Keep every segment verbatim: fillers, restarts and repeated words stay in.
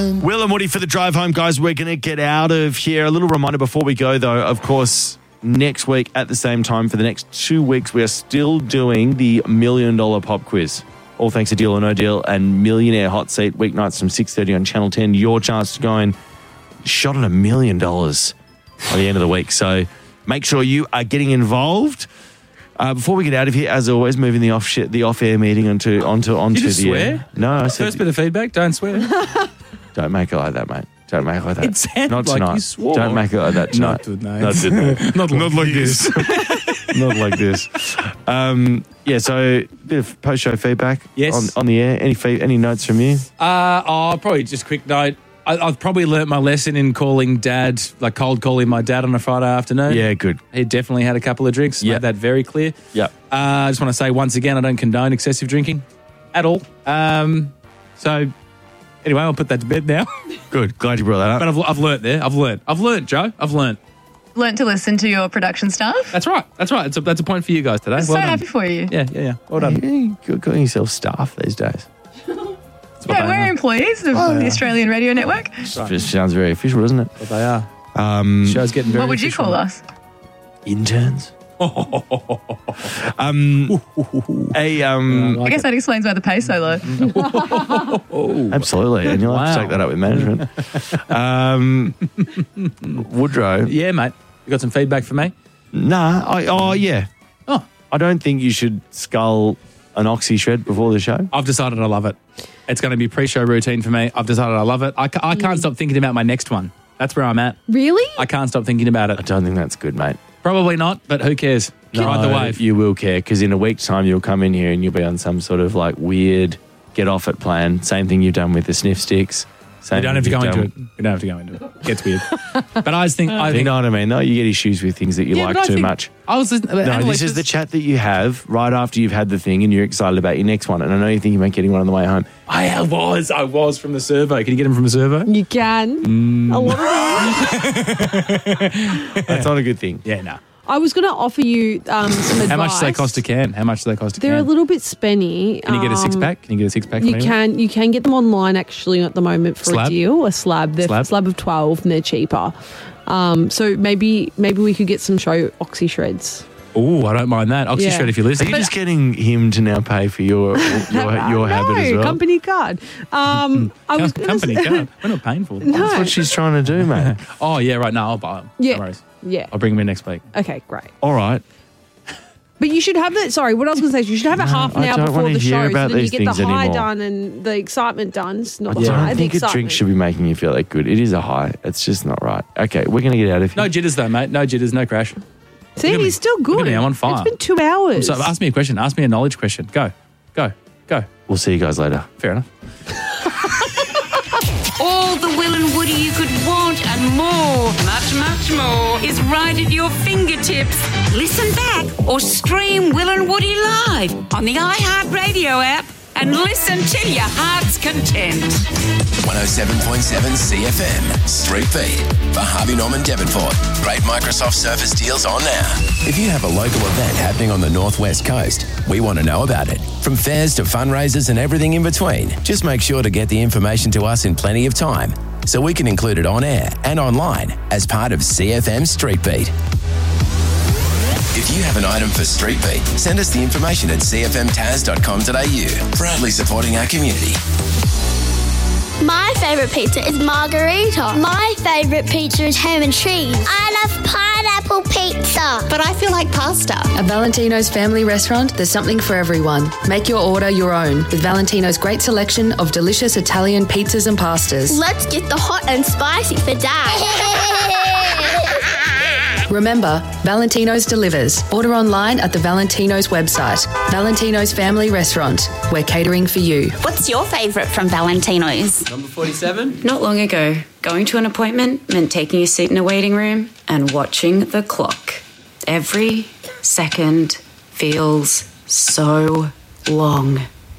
home. Will and Woody for the drive home, guys. We're going to get out of here. A little reminder before we go, though, of course, next week at the same time for the next two weeks, we are still doing the Million Dollar Pop Quiz. All thanks to Deal or No Deal and Millionaire Hot Seat, weeknights from six thirty on Channel ten. Your chance to go and shot at a million dollars by the end of the week. So make sure you are getting involved. Uh, before we get out of here, as always, moving the off shit, the off-air meeting onto onto onto Did you just the swear? air. No, I said First bit of feedback, don't swear. don't make it like that, mate. Don't make it like that. It sounded Not like tonight. you swore. Don't make it like that tonight. Not tonight. Not tonight. Not like Not like this. Not like this. Um, yeah, so a bit of post-show feedback Yes. on, on the air. Any fee- any notes from you? Uh, oh, probably just a quick note. I, I've probably learnt my lesson in calling dad, like cold calling my dad on a Friday afternoon. Yeah, good. He definitely had a couple of drinks. Yeah. Made that very clear. Yep. Uh, I just want to say once again, I don't condone excessive drinking at all. Um, so anyway, I'll put that to bed now. Good. Glad you brought that up. But I've, I've learnt there. I've learnt. I've learnt, Joe. I've learnt. Learned to listen to your production staff. That's right. That's right. It's a, that's a point for you guys today. I'm well so done. happy for you. Yeah, yeah, yeah. Well done. Hey, you're calling yourself staff these days. That's what Yeah, they we're are. employees of the Australian Radio Network. Just sounds very official, doesn't it? What they are. Um, Show's getting very What would you official. call us? interns. um, a um, I guess that explains why the pay's so low. absolutely, and you'll have to Wow. take that up with management. um, Woodrow, Yeah, mate. You got some feedback for me? nah, I, oh yeah, Oh, I don't think you should scull an oxy shred before the show. I've decided I love it. It's going to be pre-show routine for me. I've decided I love it. I, ca- I can't stop thinking about my next one. That's where I'm at. Really? I can't stop thinking about I it. don't think that's good, mate. Probably not, but who cares? Ride the wave. You will care because in a week's time you'll come in here and you'll be on some sort of like weird get off it plan. Same thing you've done with the sniff sticks. Same We don't have to thing go you've into done- it. We don't have to go into it. It gets weird. But I just think... I You think know what I mean? No, you get issues with things that you Yeah, like but I too think- much. I was listening... No, this is the chat that you have right after you've had the thing and you're excited about your next one. And I know you think you might getting one on the way home. I was. I was from the servo. Can you get him from a servo? You can. A lot of them. That's not a good thing. Yeah, no. I was going to offer you um, some advice. How much do they cost a can? How much do they cost a They're can? a little bit spenny. Can you get a six Um, pack? Can you get a six pack? You can you can get them online actually at the moment for Slab? a deal, a slab. They're Slab? slab of twelve and they're cheaper. Um, so maybe maybe we could get some show oxy shreds. Oh, I don't mind that. Oxy Yeah. shred if you Are listen. you just getting him to now pay for your your, your habit no, as well? company card. Um, I was gonna Company say- card. We're not paying for them. No. That's what she's trying to do, mate. Oh, yeah, right. No, I'll buy them. Yeah. No worries. Yeah. I'll bring them in next week. Okay, great. All right. But you should have it. Sorry, what I was going to say is you should have it half an I hour don't before wanna the hear show, so about then you these get the things high anymore. done and the excitement done. It's not I the don't high, the think a excitement. drink should be making you feel that good. It is a high. It's just not right. Okay, we're going to get out of here. No jitters, though, mate. No jitters, no crash. See, Look at me. he's still good. Look at me, I'm on fire. It's been two hours. So ask me a question. Ask me a knowledge question. Go. Go. Go. We'll see you guys later. Fair enough. All the Will and Woody you could want and more, much, much more, is right at your fingertips. Listen back or stream Will and Woody live on the iHeartRadio app and listen to your heart's content. one oh seven point seven C F M, Street Beat, for Harvey Norman Devonport. Great Microsoft Surface deals on now. If you have a local event happening on the Northwest Coast, we want to know about it. From fairs to fundraisers and everything in between, just make sure to get the information to us in plenty of time so we can include it on air and online as part of C F M Street Beat. If you have an item for Street Beat, send us the information at c f m taz dot com dot a u. Proudly supporting our community. My favourite pizza is margarita. My favourite pizza is ham and cheese. I love pineapple pizza. But I feel like pasta. At Valentino's Family Restaurant, there's something for everyone. Make your order your own with Valentino's great selection of delicious Italian pizzas and pastas. Let's get the hot and spicy for Dad. Remember, Valentino's delivers. Order online at the Valentino's website. Valentino's Family Restaurant. We're catering for you. What's your favourite from Valentino's? Number forty-seven. Not long ago, going to an appointment meant taking a seat in a waiting room and watching the clock. Every second feels so long.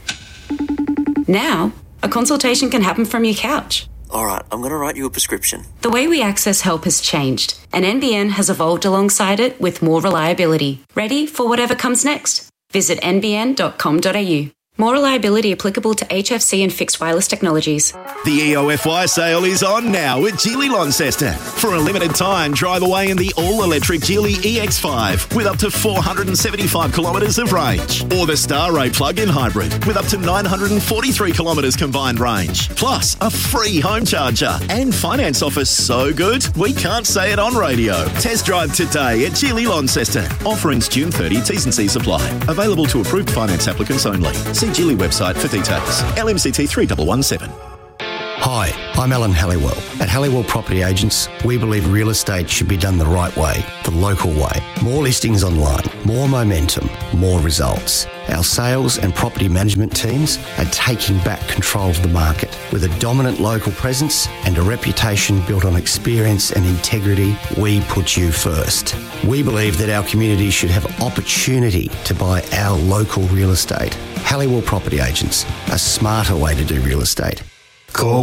Now, a consultation can happen from your couch. All right, I'm going to write you a prescription. The way we access help has changed, and N B N has evolved alongside it with more reliability. Ready for whatever comes next? Visit n b n dot com dot a u. More reliability applicable to H F C and fixed wireless technologies. The E O F Y sale is on now at Geely Launceston. For a limited time, drive away in the all-electric Geely E X five with up to four hundred seventy-five kilometres of range. Or the Star Ray plug-in hybrid with up to nine hundred forty-three kilometres combined range. Plus, a free home charger. And finance offers so good, we can't say it on radio. Test drive today at Geely Launceston. Offer ends June thirtieth, T's and C's apply. Available to approved finance applicants only. See Geely website for details. L M C T three one one seven. Hi, I'm Alan Halliwell. At Halliwell Property Agents, we believe real estate should be done the right way, the local way. More listings online, more momentum, more results. Our sales and property management teams are taking back control of the market. With a dominant local presence and a reputation built on experience and integrity, we put you first. We believe that our community should have opportunity to buy our local real estate. Halliwell Property Agents, a smarter way to do real estate. Call